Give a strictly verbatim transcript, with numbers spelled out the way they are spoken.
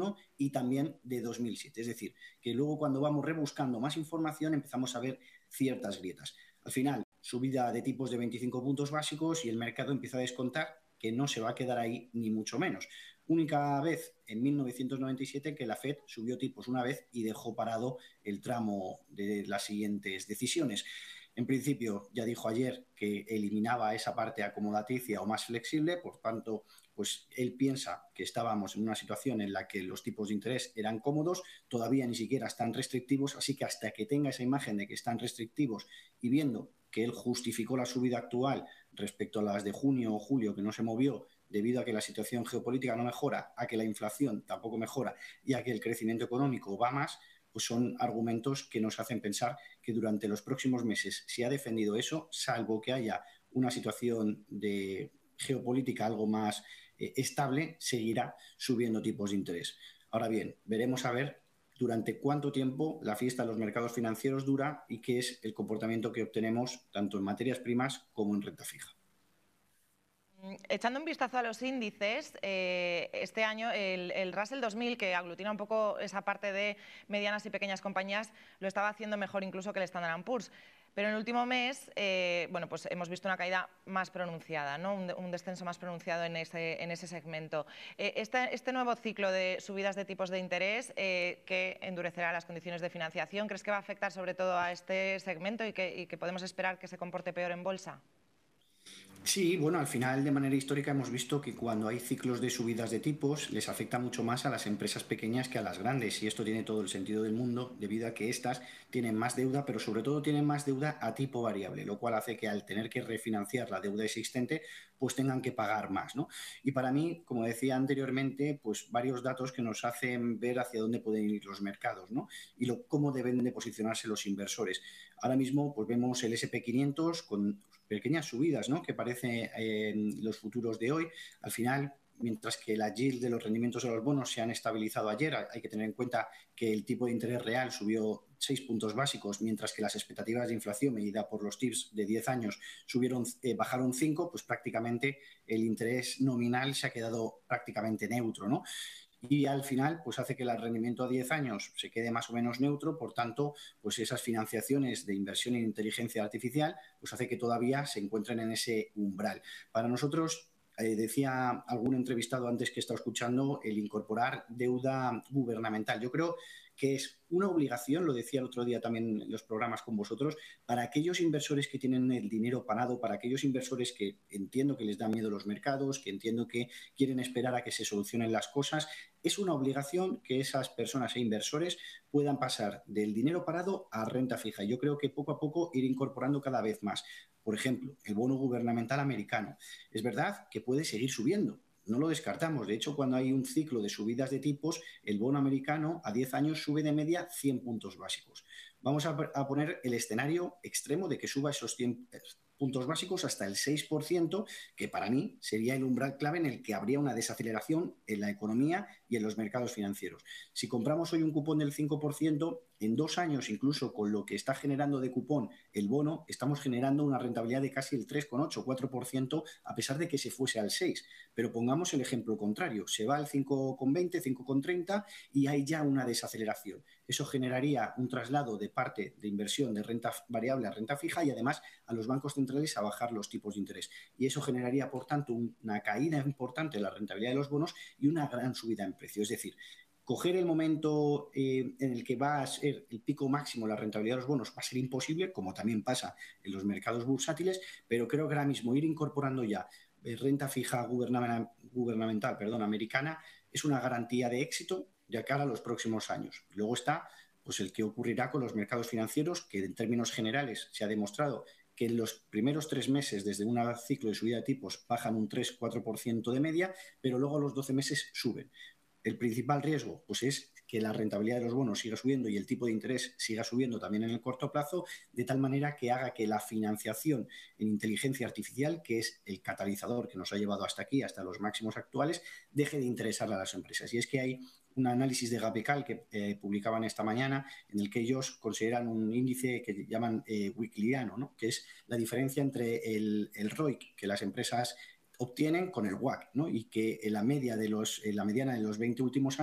uno y también de dos mil siete. Es decir, que luego cuando vamos rebuscando más información empezamos a ver ciertas grietas. Al final, subida de tipos de veinticinco puntos básicos y el mercado empieza a descontar que no se va a quedar ahí ni mucho menos. Única vez en mil novecientos noventa y siete que la Fed subió tipos una vez y dejó parado el tramo de las siguientes decisiones. En principio, ya dijo ayer que eliminaba esa parte acomodaticia o más flexible, por tanto, pues él piensa que estábamos en una situación en la que los tipos de interés eran cómodos, todavía ni siquiera están restrictivos, así que hasta que tenga esa imagen de que están restrictivos y viendo que él justificó la subida actual respecto a las de junio o julio, que no se movió debido a que la situación geopolítica no mejora, a que la inflación tampoco mejora y a que el crecimiento económico va más, pues son argumentos que nos hacen pensar que durante los próximos meses se ha defendido eso, salvo que haya una situación de geopolítica algo más eh, estable, seguirá subiendo tipos de interés. Ahora bien, veremos a ver durante cuánto tiempo la fiesta de los mercados financieros dura y qué es el comportamiento que obtenemos tanto en materias primas como en renta fija. Echando un vistazo a los índices, eh, este año el, el Russell dos mil, que aglutina un poco esa parte de medianas y pequeñas compañías, lo estaba haciendo mejor incluso que el Standard and Poor's. Pero en el último mes, eh, bueno, pues hemos visto una caída más pronunciada, ¿no? un, un descenso más pronunciado en ese, en ese segmento. Eh, este, este nuevo ciclo de subidas de tipos de interés eh, que endurecerá las condiciones de financiación, ¿crees que va a afectar sobre todo a este segmento y que, y que podemos esperar que se comporte peor en bolsa? Sí, bueno, al final de manera histórica hemos visto que cuando hay ciclos de subidas de tipos les afecta mucho más a las empresas pequeñas que a las grandes y esto tiene todo el sentido del mundo debido a que éstas tienen más deuda, pero sobre todo tienen más deuda a tipo variable, lo cual hace que al tener que refinanciar la deuda existente pues tengan que pagar más, ¿no? Y para mí, como decía anteriormente, pues varios datos que nos hacen ver hacia dónde pueden ir los mercados, ¿no? Y lo, cómo deben de posicionarse los inversores. Ahora mismo pues vemos el ese and pe quinientos con pequeñas subidas, ¿no? Que parece en los futuros de hoy. Al final, mientras que la yield de los rendimientos de los bonos se han estabilizado ayer, hay que tener en cuenta que el tipo de interés real subió seis puntos básicos, mientras que las expectativas de inflación medida por los tips de diez años subieron, eh, bajaron cinco, pues prácticamente el interés nominal se ha quedado prácticamente neutro, ¿no? Y al final pues hace que el rendimiento a diez años se quede más o menos neutro, por tanto pues esas financiaciones de inversión en inteligencia artificial pues hace que todavía se encuentren en ese umbral. Para nosotros, eh, decía algún entrevistado antes que está escuchando, el incorporar deuda gubernamental. Yo creo que es una obligación, lo decía el otro día también en los programas con vosotros, para aquellos inversores que tienen el dinero parado, para aquellos inversores que entiendo que les da miedo los mercados, que entiendo que quieren esperar a que se solucionen las cosas, es una obligación que esas personas e inversores puedan pasar del dinero parado a renta fija. Yo creo que poco a poco ir incorporando cada vez más. Por ejemplo, el bono gubernamental americano. Es verdad que puede seguir subiendo. No lo descartamos. De hecho, cuando hay un ciclo de subidas de tipos, el bono americano a diez años sube de media cien puntos básicos. Vamos a, a poner el escenario extremo de que suba esos cien puntos básicos hasta el seis por ciento, que para mí sería el umbral clave en el que habría una desaceleración en la economía y en los mercados financieros. Si compramos hoy un cupón del cinco por ciento, en dos años, incluso con lo que está generando de cupón el bono, estamos generando una rentabilidad de casi el tres coma ocho, cuatro por ciento, a pesar de que se fuese al seis por ciento. Pero pongamos el ejemplo contrario, se va al cinco coma veinte, cinco coma treinta y hay ya una desaceleración. Eso generaría un traslado de parte de inversión de renta variable a renta fija y además a los bancos centrales a bajar los tipos de interés. Y eso generaría, por tanto, una caída importante de la rentabilidad de los bonos y una gran subida en precio. Es decir, coger el momento eh, en el que va a ser el pico máximo la rentabilidad de los bonos va a ser imposible, como también pasa en los mercados bursátiles, pero creo que ahora mismo ir incorporando ya eh, renta fija gubernamental, gubernamental perdón, americana es una garantía de éxito de cara a los próximos años. Luego está pues, el que ocurrirá con los mercados financieros, que en términos generales se ha demostrado que en los primeros tres meses desde un ciclo de subida de tipos bajan un tres cuatro por ciento de media, pero luego a los doce meses suben. El principal riesgo pues, es que la rentabilidad de los bonos siga subiendo y el tipo de interés siga subiendo también en el corto plazo, de tal manera que haga que la financiación en inteligencia artificial, que es el catalizador que nos ha llevado hasta aquí, hasta los máximos actuales, deje de interesar a las empresas. Y es que hay un análisis de Gapecal que eh, publicaban esta mañana en el que ellos consideran un índice que llaman eh, wickliano, ¿no? Que es la diferencia entre el, el R O I C que las empresas obtienen con el W A C, ¿no? Y que en la media de los, en la mediana de los veinte últimos años